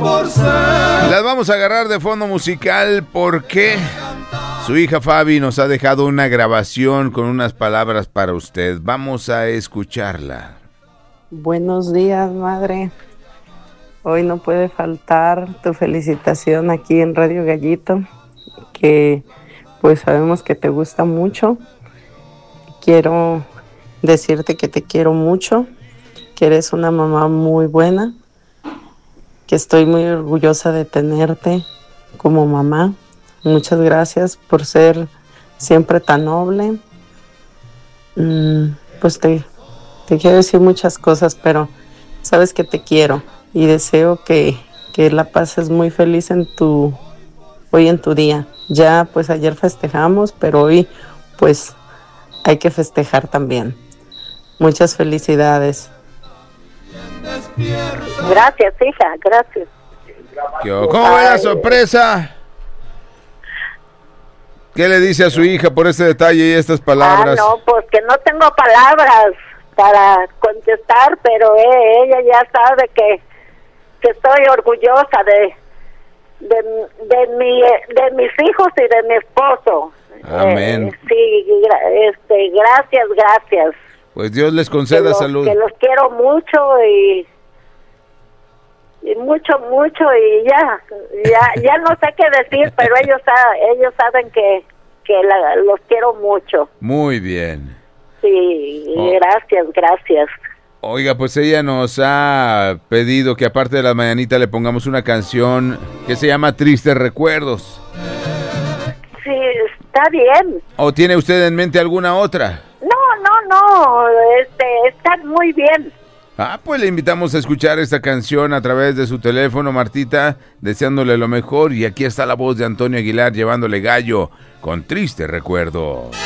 Las vamos a agarrar de fondo musical porque su hija Fabi nos ha dejado una grabación con unas palabras para usted. Vamos a escucharla. Buenos días, madre. Hoy no puede faltar tu felicitación aquí en Radio Gallito, que pues sabemos que te gusta mucho. Quiero decirte que te quiero mucho, que eres una mamá muy buena, que estoy muy orgullosa de tenerte como mamá. Muchas gracias por ser siempre tan noble. Pues te quiero decir muchas cosas, pero sabes que te quiero y deseo que la pases muy feliz hoy en tu día. Ya pues ayer festejamos, pero hoy pues hay que festejar también. Muchas felicidades. Gracias, hija, gracias. ¿Cómo va la sorpresa? ¿Qué le dice a su hija por este detalle y estas palabras? No, pues que no tengo palabras para contestar, pero ella ya sabe que estoy orgullosa de mis hijos y de mi esposo. Amén. Sí, gracias. Pues Dios les conceda salud. Que los quiero mucho y mucho y ya no sé qué decir, pero ellos saben que los quiero mucho. Muy bien. Sí, gracias. Oiga, pues ella nos ha pedido que aparte de la mañanita le pongamos una canción que se llama Tristes Recuerdos. Sí, está bien. ¿O tiene usted en mente alguna otra? No, está muy bien. Pues le invitamos a escuchar esta canción a través de su teléfono, Martita, deseándole lo mejor. Y aquí está la voz de Antonio Aguilar llevándole gallo con Triste Recuerdo.